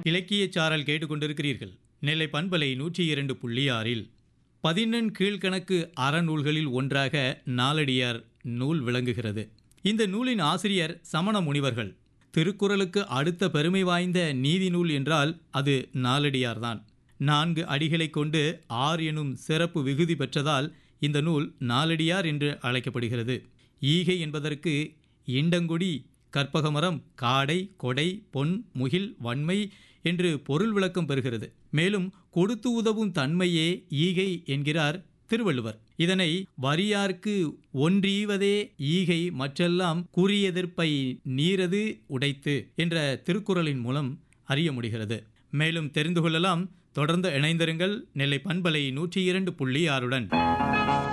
இலக்கியச் சாரல் கேட்டுக்கொண்டிருக்கிறீர்கள். நெல்லை பண்பலை 102.6 பதினெண் கீழ்கணக்கு அறநூல்களில் ஒன்றாக நாலடியார் நூல் விளங்குகிறது. இந்த நூலின் ஆசிரியர் சமண முனிவர்கள். திருக்குறளுக்கு அடுத்த பெருமை வாய்ந்த நீதி நூல் என்றால் அது நாலடியார்தான். 4 அடிகளை கொண்டு ஆர் எனும் சிறப்பு விகுதி பெற்றதால் இந்த நூல் நாலடியார் என்று அழைக்கப்படுகிறது. ஈகை என்பதற்கு இண்டங்குடி, கற்பகமரம், காடை, கொடை, பொன், முகில், வன்மை என்று பொருள் விளக்கம் பெறுகிறது. மேலும் கொடுத்து உதவும் தன்மையே ஈகை என்கிறார் திருவள்ளுவர். இதனை வரியார்க்கு ஒன்றீவதே ஈகை மற்றெல்லாம் கூறியெதிர்ப்பை நீரது உடைத்து என்ற திருக்குறளின் மூலம் அறிய முடிகிறது. மேலும் தெரிந்து கொள்ளலாம். தொடர்ந்து இணைந்திருங்கள் நெல்லை பண்பலை 102.6